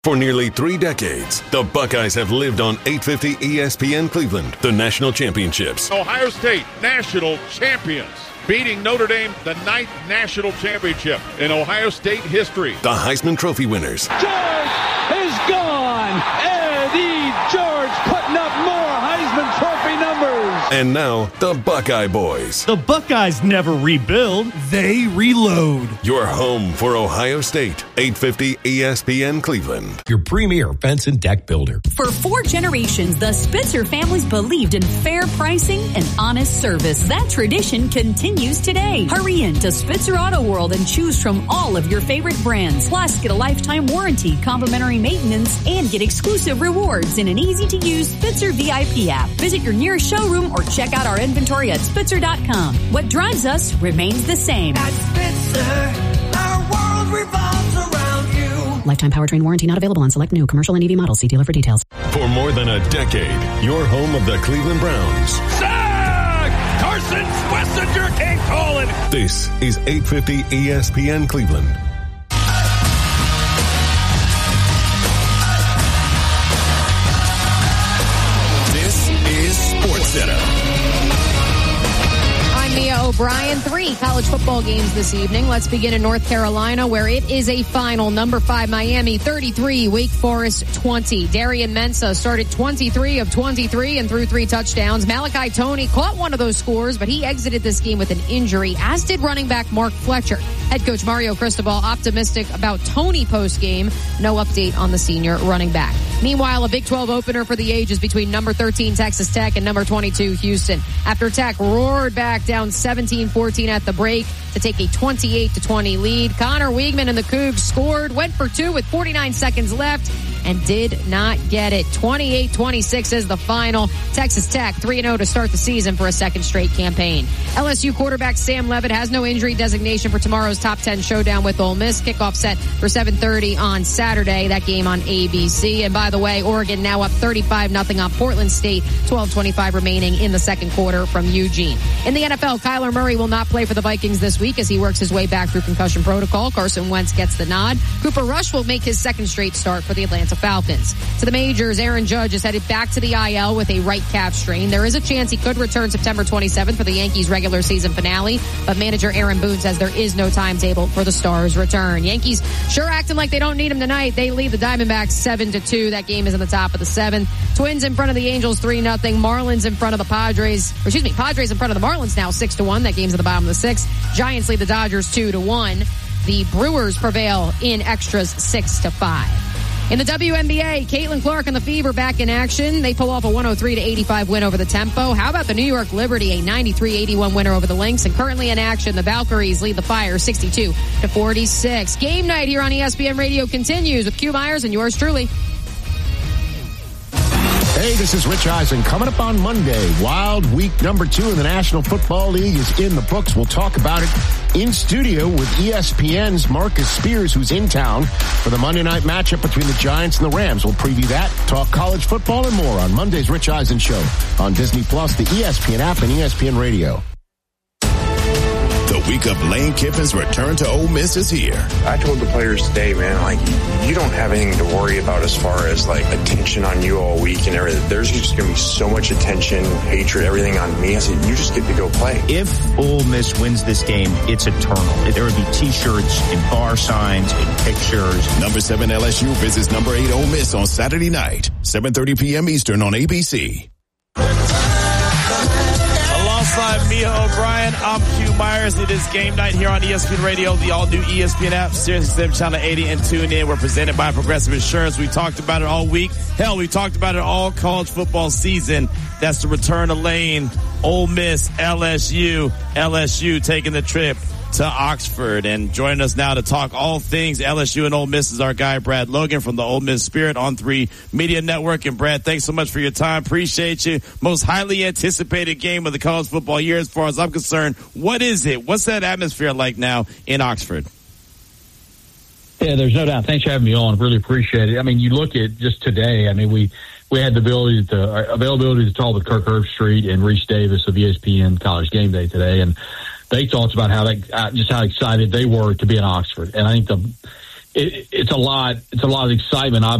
For nearly 3 decades, the Buckeyes have lived on 850 ESPN Cleveland, the national championships. Ohio State, national champions, beating Notre Dame, the 9th national championship in Ohio State history. The Heisman Trophy winners. George is gone. Eddie George putting up more Heisman Trophy numbers. And now, the Buckeye Boys. The Buckeyes never rebuild, they reload. Your home for Ohio State, 850 ESPN Cleveland. Your premier fence and deck builder. For 4 generations, the Spitzer families believed in fair pricing and honest service. That tradition continues today. Hurry in to Spitzer Auto World and choose from all of your favorite brands. Plus, get a lifetime warranty, complimentary maintenance, and get exclusive rewards in an easy-to-use Spitzer VIP app. Visit your nearest showroom or check out our inventory at Spitzer.com. What drives us remains the same. At Spitzer, our world revolves around you. Lifetime powertrain warranty not available on select new commercial and EV models. See dealer for details. For more than a decade, your home of the Cleveland Browns. Carson Schlesinger can't call it. This is 850 ESPN Cleveland. This is SportsCenter. I'm Mia O'Brien. 3 college football games this evening. Let's begin in North Carolina, where it is a final. Number 5, Miami, 33, Wake Forest, 20. Darian Mensah started 23 of 23 and threw 3 touchdowns. Malachi Toney caught one of those scores, but he exited this game with an injury, as did running back Mark Fletcher. Head coach Mario Cristobal optimistic about Toney post-game. No update on the senior running back. Meanwhile, a Big 12 opener for the ages between number 13 Texas Tech and number 22 Houston. After Tech roared back down 17-14 at the break to take a 28-20 lead, Connor Weigman and the Cougs scored, went for 2 with 49 seconds left, and did not get it. 28-26 is the final. Texas Tech 3-0 to start the season for a second straight campaign. LSU quarterback Sam Leavitt has no injury designation for tomorrow's top 10 showdown with Ole Miss. Kickoff set for 7:30 on Saturday. That game on ABC. And by the way, Oregon now up 35-0 on Portland State. 12:25 remaining in the second quarter from Eugene. In the NFL, Kyler Murray will not play for the Vikings this week as he works his way back through concussion protocol. Carson Wentz gets the nod. Cooper Rush will make his second straight start for the Atlanta Falcons. To the majors, Aaron Judge is headed back to the IL with a right calf strain. There is a chance he could return September 27th for the Yankees regular season finale, but manager Aaron Boone says there is no timetable for the Stars' return. Yankees sure acting like they don't need him tonight. They lead the Diamondbacks 7-2. That game is in the top of the 7th. Twins in front of the Angels 3-0. Marlins in front of the Padres in front of the Marlins now 6-1. That game's at the bottom of the 6th. Giants lead the Dodgers 2-1. The Brewers prevail in extras 6-5. In the WNBA, Caitlin Clark and the Fever back in action. They pull off a 103-85 win over the Tempo. How about the New York Liberty, a 93-81 winner over the Lynx? And currently in action, the Valkyries lead the Fire 62-46. Game night here on ESPN Radio continues with Q Myers and yours truly. Hey, this is Rich Eisen. Coming up on Monday, Wild Week number 2 in the National Football League is in the books. We'll talk about it in studio with ESPN's Marcus Spears, who's in town for the Monday night matchup between the Giants and the Rams. We'll preview that, talk college football, and more on Monday's Rich Eisen Show on Disney Plus, the ESPN app, and ESPN Radio. The week of Lane Kiffin's return to Ole Miss is here. I told the players today, man, you don't have anything to worry about as far as attention on you all week and everything. There's just going to be so much attention, hatred, everything on me. I said, you just get to go play. If Ole Miss wins this game, it's eternal. There would be T-shirts and bar signs and pictures. Number 7 LSU visits number 8 Ole Miss on Saturday night, 7:30 p.m. Eastern on ABC. Alongside Mia O'Brien, I'm Q Myers. It is game night here on ESPN Radio, the all-new ESPN app, SiriusXM Channel 80, and tune in. We're presented by Progressive Insurance. We talked about it all week. Hell, we talked about it all college football season. That's the return of Lane, Ole Miss, LSU taking the trip to Oxford. And joining us now to talk all things LSU and Ole Miss is our guy Brad Logan from the Ole Miss Spirit on 3 Media Network. And Brad, thanks so much for your time. Appreciate you. Most highly anticipated game of the college football year as far as I'm concerned. What is it? What's that atmosphere like now in Oxford? Yeah, there's no doubt. Thanks for having me on. Really appreciate it. I mean, you look at just today, I mean, we had the availability to talk with Kirk Herbstreit and Reese Davis of ESPN College Game Day today, and they talked about how excited they were to be in Oxford. And I think it's a lot of excitement,